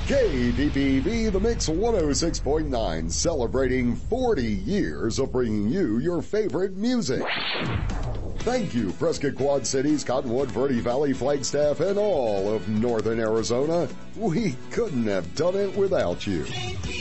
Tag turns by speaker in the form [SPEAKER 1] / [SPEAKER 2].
[SPEAKER 1] KPPV The Mix 106.9, celebrating 40 years of bringing you your favorite music. Thank you, Prescott Quad Cities, Cottonwood, Verde Valley, Flagstaff, and all of Northern Arizona. We couldn't have done it without you.